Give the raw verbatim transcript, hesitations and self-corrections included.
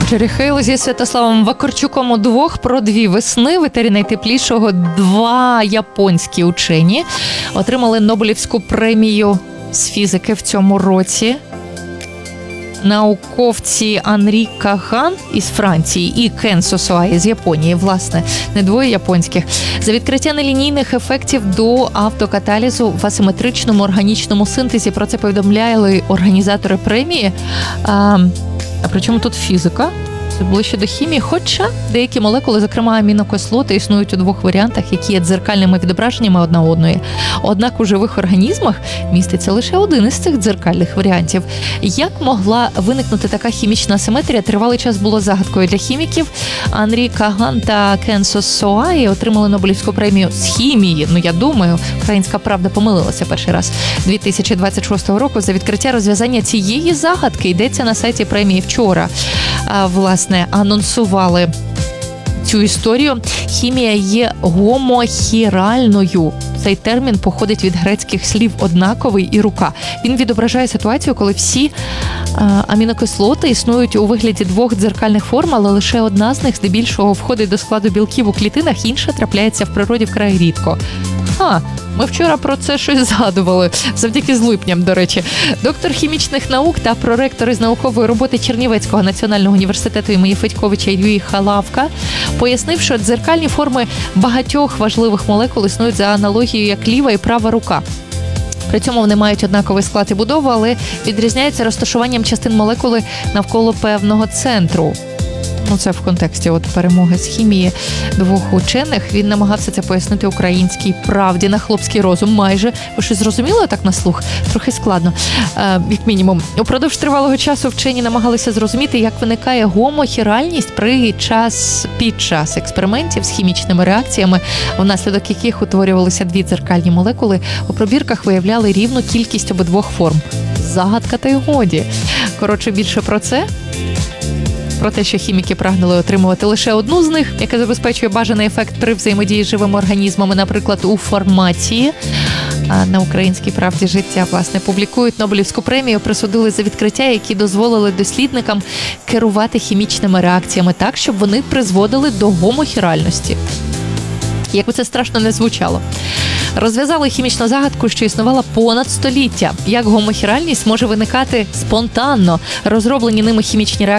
Джері Хейл зі Святославом Вакарчуком удвох про дві весни. В етері найтеплішого два японські учені отримали Нобелівську премію з фізики в цьому році. Науковці Анрі Каган із Франції і Кен Сосуаї з Японії, власне, не двоє японських, за відкриття нелінійних ефектів до автокаталізу в асиметричному органічному синтезі. Про це повідомляли організатори премії. А, а при чому тут фізика? Це ближче до хімії, хоча деякі молекули, зокрема амінокислоти, існують у двох варіантах, які є дзеркальними відображеннями одна одної. Однак у живих організмах міститься лише один із цих дзеркальних варіантів. Як могла виникнути така хімічна асиметрія, тривалий час було загадкою для хіміків. Анрі Каган та Кен Сосуаї отримали Нобелівську премію з хімії. Ну, я думаю, Українська Правда помилилася перший раз. дві тисячі двадцять шостого року за відкриття розв'язання цієї загадки. Йдеться на сайті премії вчора. А, власне, анонсували цю історію. Хімія є гомохіральною. Цей термін походить від грецьких слів «однаковий» і «рука». Він відображає ситуацію, коли всі а, амінокислоти існують у вигляді двох дзеркальних форм, але лише одна з них здебільшого входить до складу білків у клітинах, інша трапляється в природі вкрай рідко. А, ми вчора про це щось згадували, завдяки злипням, до речі. Доктор хімічних наук та проректор із наукової роботи Чернівецького національного університету імені Федьковича Юрій Халавка пояснив, що дзеркальні форми багатьох важливих молекул існують за аналогією як ліва і права рука. При цьому вони мають однаковий склад і будову, але відрізняються розташуванням частин молекули навколо певного центру. Ну, це в контексті от перемоги з хімії двох учених. Він намагався це пояснити Українській Правді на хлопський розум майже. Ви щось зрозуміли так на слух? Трохи складно, е, як мінімум. Упродовж тривалого часу вчені намагалися зрозуміти, як виникає гомохіральність при час, під час експериментів з хімічними реакціями, внаслідок яких утворювалися дві дзеркальні молекули. У пробірках виявляли рівну кількість обидвох форм. Загадка та й годі. Коротше, більше про це. Про те, що хіміки прагнули отримувати лише одну з них, яка забезпечує бажаний ефект при взаємодії з живими організмами, наприклад, у формації. А на Українській Правді життя, власне, публікують Нобелівську премію, присудили за відкриття, які дозволили дослідникам керувати хімічними реакціями так, щоб вони призводили до гомохіральності. Як би це страшно не звучало. Розв'язали хімічну загадку, що існувала понад століття. Як гомохіральність може виникати спонтанно. Розроблені ними хімічні реакції